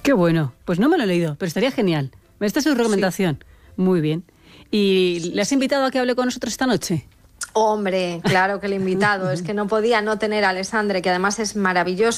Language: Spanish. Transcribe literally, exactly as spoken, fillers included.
Qué bueno. Pues no me lo he leído, pero estaría genial. Esta es su recomendación. Sí. Muy bien. ¿Y le has invitado a que hable con nosotros esta noche? Hombre, claro que le he invitado. Es que no podía no tener a Alessandre, que además es maravilloso.